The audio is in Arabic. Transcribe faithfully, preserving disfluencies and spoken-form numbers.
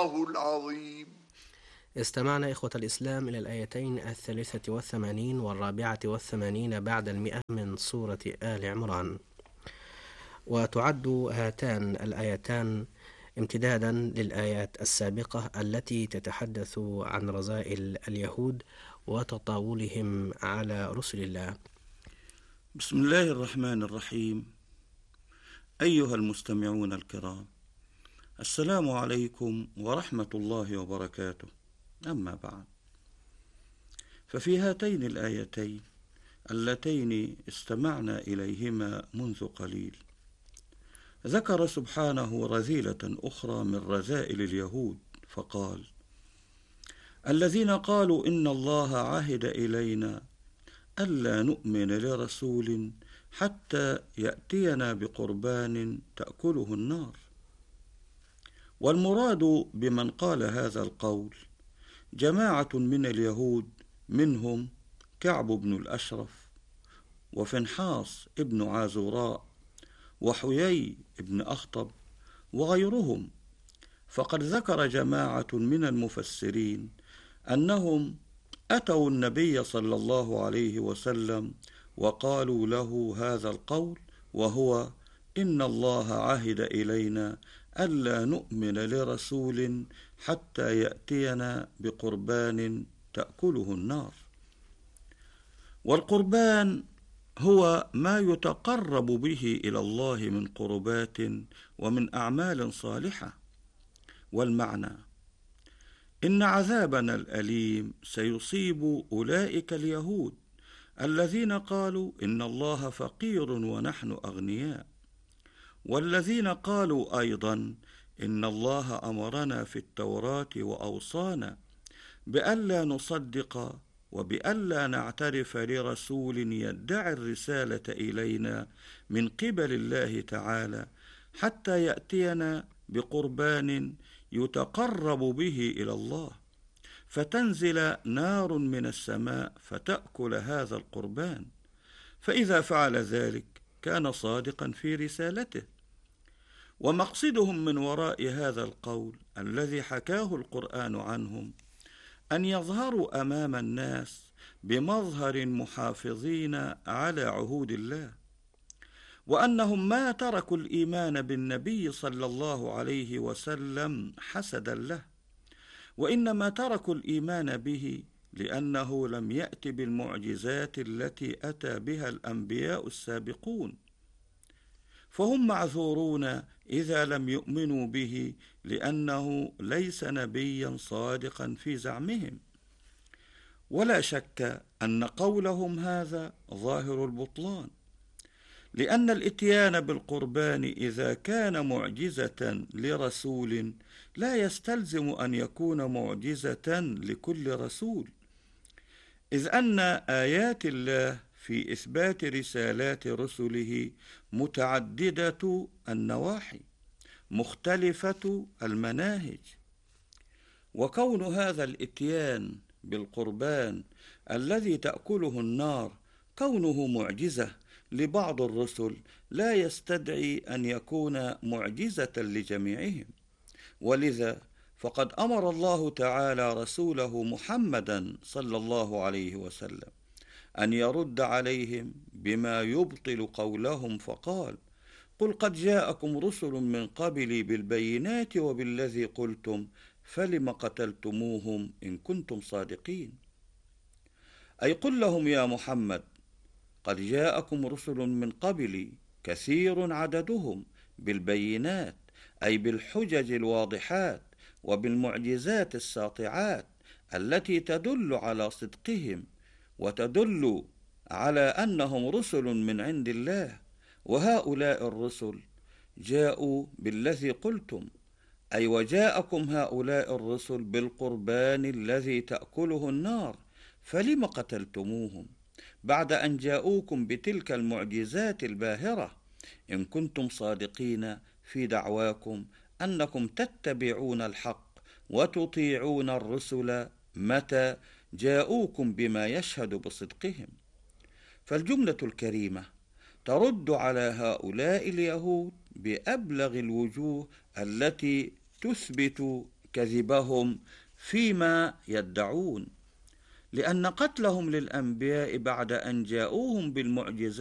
الله العظيم. استمعنا إخوة الإسلام إلى الآيتين الثالثة والثمانين والرابعة والثمانين بعد المئة من سورة آل عمران. وتعد هاتان الآيتان امتدادا للآيات السابقة التي تتحدث عن رذائل اليهود وتطاولهم على رسل الله. بسم الله الرحمن الرحيم. أيها المستمعون الكرام، السلام عليكم ورحمة الله وبركاته. أما بعد، ففي هاتين الآيتين اللتين استمعنا إليهما منذ قليل ذكر سبحانه رذيلة أخرى من رذائل اليهود، فقال: الذين قالوا إن الله عهد إلينا ألا نؤمن لرسول حتى يأتينا بقربان تأكله النار. والمراد بمن قال هذا القول جماعة من اليهود، منهم كعب بن الأشرف وفنحاس ابن عازوراء وحيي بن أخطب وغيرهم. فقد ذكر جماعة من المفسرين أنهم أتوا النبي صلى الله عليه وسلم وقالوا له هذا القول، وهو: إن الله عهد إلينا ألا نؤمن لرسول حتى يأتينا بقربان تأكله النار. والقربان هو ما يتقرب به إلى الله من قربات ومن أعمال صالحة. والمعنى: إن عذابنا الأليم سيصيب أولئك اليهود الذين قالوا إن الله فقير ونحن أغنياء، والذين قالوا أيضا إن الله أمرنا في التوراة وأوصانا بألا نصدق وبألا نعترف لرسول يدعي الرسالة إلينا من قبل الله تعالى حتى يأتينا بقربان يتقرب به إلى الله، فتنزل نار من السماء فتأكل هذا القربان. فإذا فعل ذلك كان صادقا في رسالته. ومقصدهم من وراء هذا القول الذي حكاه القرآن عنهم أن يظهروا أمام الناس بمظهر محافظين على عهود الله، وأنهم ما تركوا الإيمان بالنبي صلى الله عليه وسلم حسدا له، وإنما تركوا الإيمان به لأنه لم يأت بالمعجزات التي أتى بها الأنبياء السابقون، فهم معذورون إذا لم يؤمنوا به لأنه ليس نبيا صادقا في زعمهم. ولا شك أن قولهم هذا ظاهر البطلان، لأن الإتيان بالقربان إذا كان معجزة لرسول لا يستلزم أن يكون معجزة لكل رسول، إذ أن آيات الله في إثبات رسالات رسله متعددة النواحي مختلفة المناهج. وكون هذا الإتيان بالقربان الذي تأكله النار كونه معجزة لبعض الرسل لا يستدعي أن يكون معجزة لجميعهم. ولذا فقد أمر الله تعالى رسوله محمدا صلى الله عليه وسلم أن يرد عليهم بما يبطل قولهم، فقال: قل قد جاءكم رسل من قبلي بالبينات وبالذي قلتم فلم قتلتموهم إن كنتم صادقين. أي قل لهم يا محمد: قد جاءكم رسل من قبلي كثير عددهم بالبينات، أي بالحجج الواضحات وبالمعجزات الساطعات التي تدل على صدقهم وتدل على أنهم رسل من عند الله. وهؤلاء الرسل جاءوا بالذي قلتم، أي وجاءكم هؤلاء الرسل بالقربان الذي تأكله النار، فلم قتلتموهم بعد أن جاءوكم بتلك المعجزات الباهرة إن كنتم صادقين في دعواكم أنكم تتبعون الحق وتطيعون الرسل متى جاءوكم بما يشهد بصدقهم. فالجملة الكريمة ترد على هؤلاء اليهود بأبلغ الوجوه التي تثبت كذبهم فيما يدعون، لأن قتلهم للأنبياء بعد أن جاءوهم بالمعجزات